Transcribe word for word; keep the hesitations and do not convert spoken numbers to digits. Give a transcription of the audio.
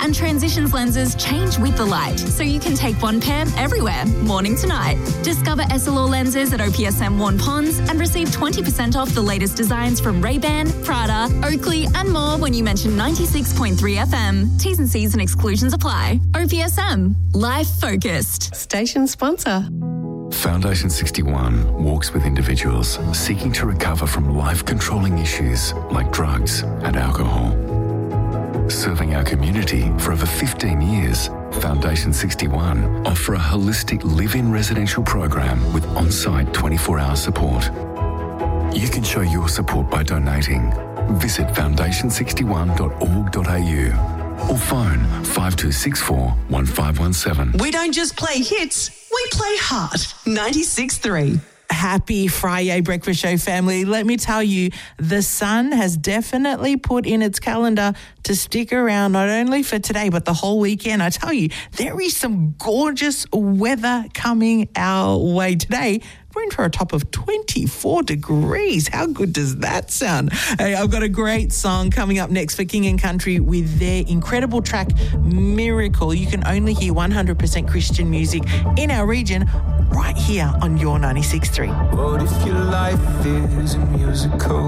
And Transitions lenses change with the light, so you can take one pair everywhere, morning to night. Discover Essilor lenses at O P S M Warn Ponds and receive twenty percent off the latest designs from Ray-Ban, Prada, Oakley and more when you mention ninety-six point three F M. T's and C's and exclusions apply. O P S M. Life focused. Station sponsor. Foundation sixty-one walks with individuals seeking to recover from life-controlling issues like drugs and alcohol. Serving our community for over fifteen years, Foundation sixty-one offer a holistic live-in residential program with on-site twenty-four hour support. You can show your support by donating. Visit foundation sixty-one dot org dot a u or phone five two six four, one five one seven. We don't just play hits, we play hard. ninety-six point three. Happy Friday, Breakfast Show family. Let me tell you, the sun has definitely put in its calendar to stick around not only for today, but the whole weekend. I tell you, there is some gorgeous weather coming our way today. We're in for a top of twenty-four degrees. How good does that sound? Hey, I've got a great song coming up next for King and Country with their incredible track, Miracle. You can only hear one hundred percent Christian music in our region right here on your ninety-six point three. What if your life is a musical?